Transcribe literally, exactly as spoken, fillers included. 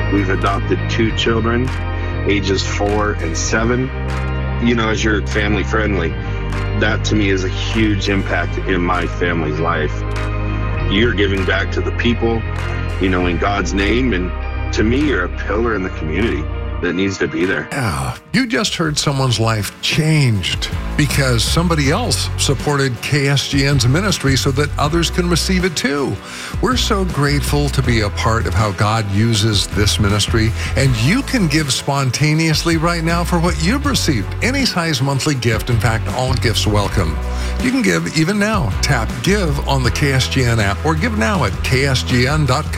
We've adopted two children, ages four and seven. You know, as you're family friendly, that to me is a huge impact in my family's life. You're giving back to the people, you know, in God's name. And to me, you're a pillar in the community that needs to be there. Yeah, you just heard someone's life changed because somebody else supported K S G N's ministry so that others can receive it too. We're so grateful to be a part of how God uses this ministry, and you can give spontaneously right now for what you've received. Any size monthly gift, in fact, all gifts welcome. You can give even now. Tap Give on the K S G N app or give now at K S G N dot com.